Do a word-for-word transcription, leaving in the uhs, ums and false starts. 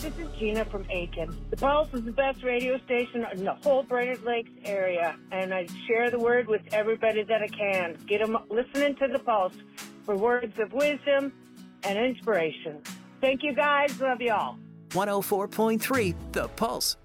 this is Gina from Aiken. The Pulse is the best radio station in the whole Brainerd Lakes area, and I share the word with everybody that I can. Get them listening to the Pulse for words of wisdom and inspiration. Thank you, guys. Love y'all. one oh four point three The Pulse.